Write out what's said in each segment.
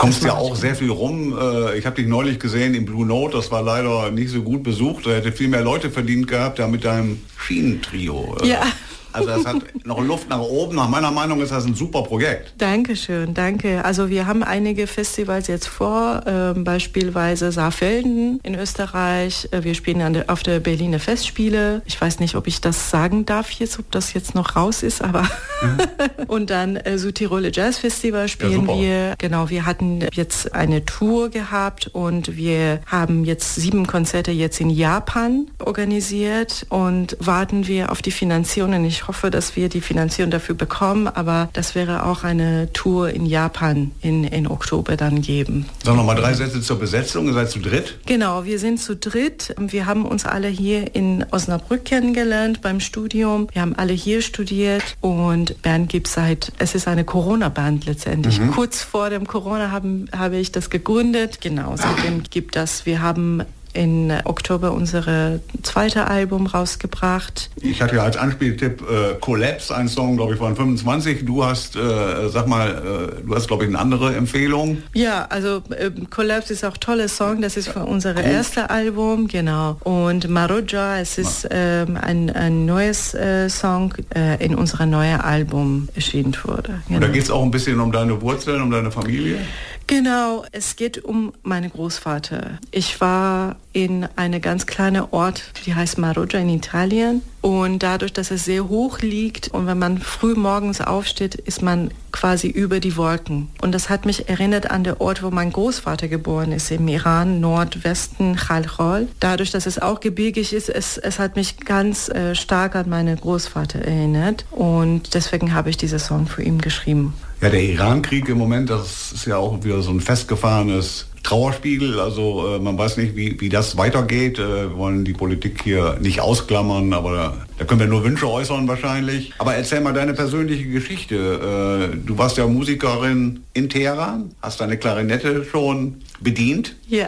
kommst ja auch sehr viel rum. Ich habe dich neulich gesehen im Blue Note, das war leider nicht so gut besucht. Da hätte viel mehr Leute verdient gehabt, da mit deinem Schienentrio. Ja. Also das hat noch Luft nach oben. Nach meiner Meinung ist das ein super Projekt. Dankeschön, danke. Also wir haben einige Festivals jetzt vor, beispielsweise Saarfelden in Österreich. Wir spielen auf der Berliner Festspiele. Ich weiß nicht, ob ich das sagen darf jetzt, ob das jetzt noch raus ist, aber und dann Südtiroler Jazz Festival spielen wir. Genau, wir hatten jetzt eine Tour gehabt und wir haben jetzt 7 Konzerte jetzt in Japan organisiert und warten wir auf die Finanzierung. Ich hoffe, dass wir die Finanzierung dafür bekommen, aber das wäre auch eine Tour in Japan in Oktober dann geben. Sag noch mal 3 Sätze zur Besetzung. Ihr seid zu dritt? Genau, wir sind zu dritt. Wir haben uns alle hier in Osnabrück kennengelernt beim Studium. Wir haben alle hier studiert und Band gibt es ist eine Corona-Band letztendlich. Kurz vor dem Corona habe ich das gegründet. Genau, seitdem gibt das. Wir haben in Oktober unsere zweite Album rausgebracht. Ich hatte ja als Anspieltipp Collapse, ein Song, glaube ich, von 25. Du hast, du hast, glaube ich, eine andere Empfehlung. Ja, also Collapse ist auch ein toller Song. Das ist für unser erstes Album, genau. Und Maroja, es ist ein neues Song in unserem neuen Album erschienen wurde. Genau. Und da geht es auch ein bisschen um deine Wurzeln, um deine Familie? Genau, es geht um meinen Großvater. Ich war in einem ganz kleinen Ort, die heißt Maroja in Italien. Und dadurch, dass es sehr hoch liegt und wenn man früh morgens aufsteht, ist man quasi über die Wolken. Und das hat mich erinnert an den Ort, wo mein Großvater geboren ist, im Iran, Nordwesten, Khalkhol. Dadurch, dass es auch gebirgig ist, es hat mich ganz stark an meinen Großvater erinnert. Und deswegen habe ich diesen Song für ihn geschrieben. Ja, der Iran-Krieg im Moment, das ist ja auch wieder so ein festgefahrenes Trauerspiegel. Also man weiß nicht, wie das weitergeht. Wir wollen die Politik hier nicht ausklammern, aber da können wir nur Wünsche äußern wahrscheinlich. Aber erzähl mal deine persönliche Geschichte. Du warst ja Musikerin in Teheran, hast deine Klarinette schon bedient? Ja,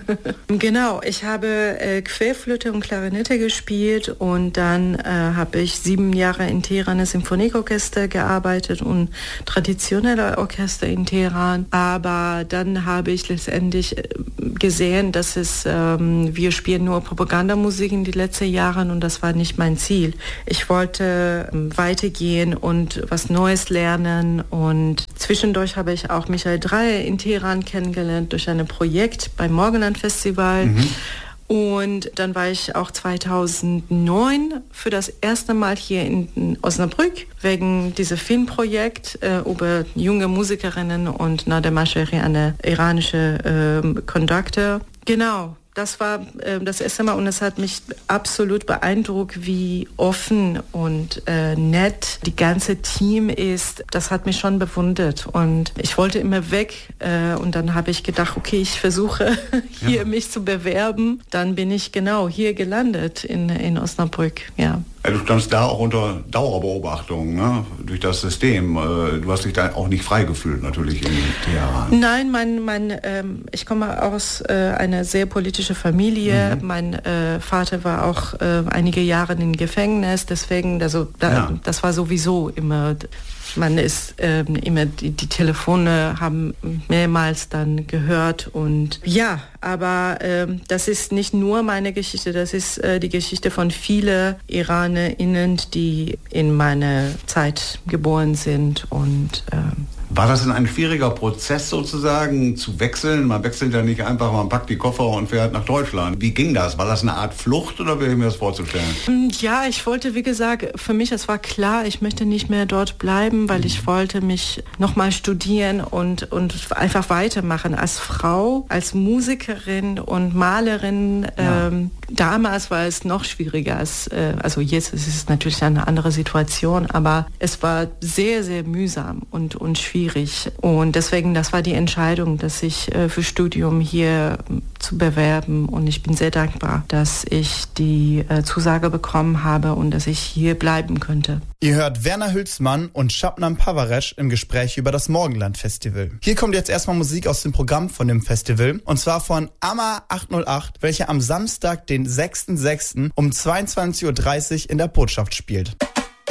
genau. Ich habe Querflöte und Klarinette gespielt und dann habe ich 7 Jahre in Teheran im Symphonieorchester gearbeitet und traditionelle Orchester in Teheran. Aber dann habe ich letztendlich gesehen, dass wir spielen nur Propagandamusik in die letzten Jahren und das war nicht mein Ziel. Ich wollte weitergehen und was Neues lernen und zwischendurch habe ich auch Michael Dreyer in Teheran kennengelernt durch ein Projekt beim Morgenland Festival. Und dann war ich auch 2009 für das erste Mal hier in Osnabrück wegen diesem Filmprojekt über junge Musikerinnen und Nader Masheri, eine iranische Conductor. Genau. Das war das erste Mal und es hat mich absolut beeindruckt, wie offen und nett die ganze Team ist. Das hat mich schon bewundert und ich wollte immer weg und dann habe ich gedacht, okay, ich versuche hier mich zu bewerben. Dann bin ich genau hier gelandet in Osnabrück, ja. Du standst da auch unter Dauerbeobachtung, ne? Durch das System. Du hast dich da auch nicht frei gefühlt, natürlich in Teheran. Nein, ich komme aus einer sehr politischen Familie. Mein Vater war auch einige Jahre im Gefängnis, deswegen, das war sowieso immer. Man ist immer, die Telefone haben mehrmals dann gehört und ja, aber das ist nicht nur meine Geschichte, das ist die Geschichte von vielen IranerInnen, die in meiner Zeit geboren sind und war das denn ein schwieriger Prozess sozusagen, zu wechseln? Man wechselt ja nicht einfach, man packt die Koffer und fährt nach Deutschland. Wie ging das? War das eine Art Flucht oder wie ich mir das vorzustellen? Ja, ich wollte, wie gesagt, für mich, es war klar, ich möchte nicht mehr dort bleiben, weil ich wollte mich nochmal studieren und einfach weitermachen. Als Frau, als Musikerin und Malerin, damals war es noch schwieriger also jetzt ist es natürlich eine andere Situation, aber es war sehr, sehr mühsam und schwierig. Und deswegen, das war die Entscheidung, dass ich für Studium hier zu bewerben und ich bin sehr dankbar, dass ich die Zusage bekommen habe und dass ich hier bleiben könnte. Ihr hört Werner Hülsmann und Shabnam Pavaresh im Gespräch über das Morgenland Festival. Hier kommt jetzt erstmal Musik aus dem Programm von dem Festival und zwar von AMA 808, welcher am Samstag, den 6.6. um 22.30 Uhr in der Botschaft spielt.